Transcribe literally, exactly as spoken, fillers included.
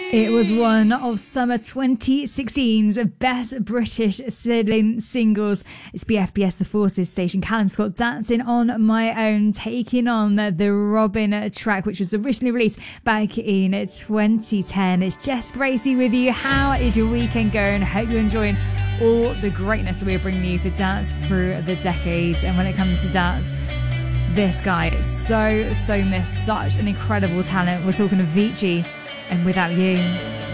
It was one of summer twenty sixteen's best British singles. It's B F B S The Forces station. Callum Scott, Dancing on My Own, taking on the Robin track, which was originally released back in twenty ten. It's Jess Bracey with you. How is your weekend going? I hope you're enjoying all the greatness that we're bringing you for dance through the decades. And when it comes to dance, this guy is so, so missed. Such an incredible talent. We're talking of Avicii and Without You.